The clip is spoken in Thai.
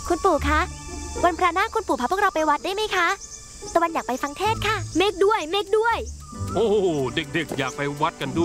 คุณปู่คะวันพระหน้าคุณปู่พาพวกเราไปวัดได้ไหมคะตะวันอยากไปฟังเทศน์ค่ะเมกด้วยโอ้เด็กๆอยากไปวัดกันด้วย